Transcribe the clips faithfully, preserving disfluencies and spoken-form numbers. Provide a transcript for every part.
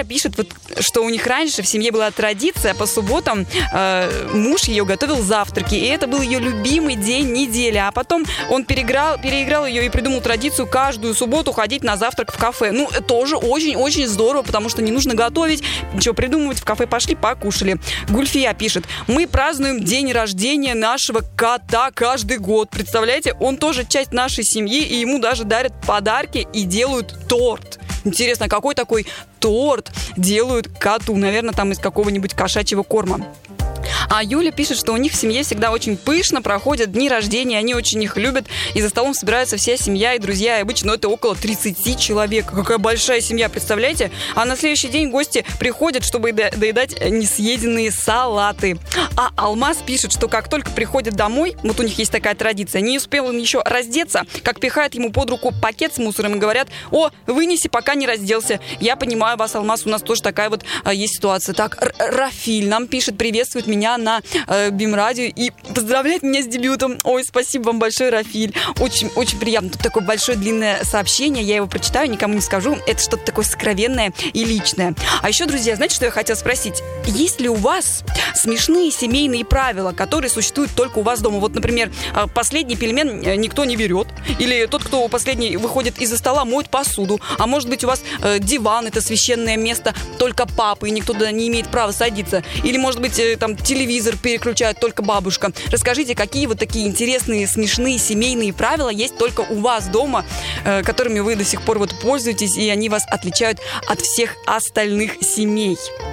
пишет, вот, что у них раньше в семье была традиция, по субботам э, муж ее готовил завтраки, и это был ее любимый день недели. А потом он переиграл, переиграл ее и придумал традицию каждую субботу ходить на завтрак в кафе. Ну, тоже очень-очень здорово, потому что не нужно готовить, ничего придумывать. В кафе пошли, покушали. Гульфия пишет: мы празднуем день рождения нашего кота каждый год. Представляете, он тоже часть нашей семьи, и ему даже дарят подарки и делают торт. Интересно, какой такой торт делают коту? Наверное, там из какого-нибудь кошачьего корма. А Юля пишет, что у них в семье всегда очень пышно проходят дни рождения, они очень их любят, и за столом собирается вся семья и друзья, и обычно это около тридцать человек. Какая большая семья, представляете? А на следующий день гости приходят, чтобы доедать несъеденные салаты. А Алмаз пишет, что как только приходят домой, вот у них есть такая традиция, не успел он еще раздеться, как пихают ему под руку пакет с мусором и говорят: о, вынеси, пока не разделся. Я понимаю вас, Алмаз, у нас тоже такая вот а, есть ситуация. Так, Р- Рафиль нам пишет, приветствует меня на э, Бим-радио и поздравляет меня с дебютом. Ой, спасибо вам большое, Рафиль. Очень, очень приятно. Тут такое большое длинное сообщение, я его прочитаю, никому не скажу. Это что-то такое сокровенное и личное. А еще, друзья, знаете, что я хотела спросить? Есть ли у вас смешные семейные правила, которые существуют только у вас дома? Вот, например, последний пельмен никто не берет, или тот, кто последний выходит из-за стола, моет посуду. А может быть, у вас э, диван — это священное место только папы, и никто туда не имеет права садиться. Или, может быть, э, там телевизор переключает только бабушка. Расскажите, какие вот такие интересные, смешные семейные правила есть только у вас дома, э, которыми вы до сих пор вот пользуетесь, и они вас отличают от всех остальных семей.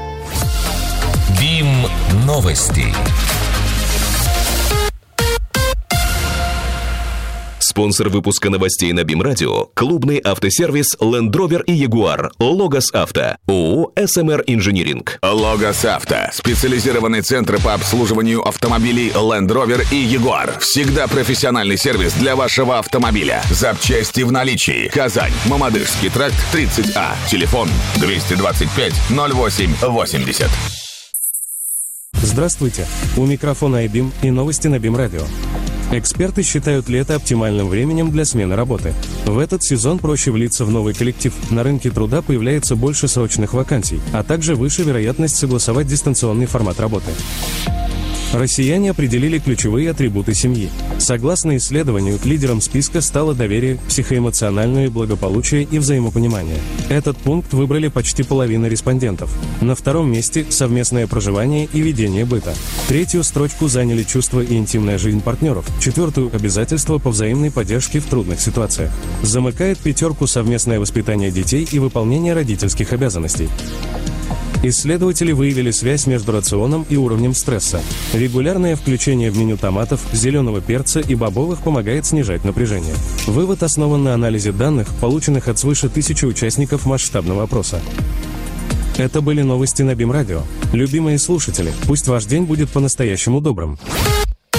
Бим новости. Спонсор выпуска новостей на Бим-радио – клубный автосервис Land Rover и Jaguar Logos Авто, ООО эс эм эр Инжиниринг. Logos Авто – специализированный центр по обслуживанию автомобилей Land Rover и Jaguar. Всегда профессиональный сервис для вашего автомобиля. Запчасти в наличии. Казань, Мамадышский тракт, тридцать А. Телефон двести двадцать пять ноль восемь восемьдесят. Здравствуйте. У микрофона iBim и новости на Бим-радио. Эксперты считают лето оптимальным временем для смены работы. В этот сезон проще влиться в новый коллектив. На рынке труда появляется больше срочных вакансий, а также выше вероятность согласовать дистанционный формат работы. Россияне определили ключевые атрибуты семьи. Согласно исследованию, лидером списка стало доверие, психоэмоциональное благополучие и взаимопонимание. Этот пункт выбрали почти половина респондентов. На втором месте – совместное проживание и ведение быта. Третью строчку заняли чувства и интимная жизнь партнеров. Четвертую – обязательства по взаимной поддержке в трудных ситуациях. Замыкает пятерку совместное воспитание детей и выполнение родительских обязанностей. Исследователи выявили связь между рационом и уровнем стресса. Регулярное включение в меню томатов, зеленого перца и бобовых помогает снижать напряжение. Вывод основан на анализе данных, полученных от свыше тысячи участников масштабного опроса. Это были новости на Бим-радио. Любимые слушатели, пусть ваш день будет по-настоящему добрым.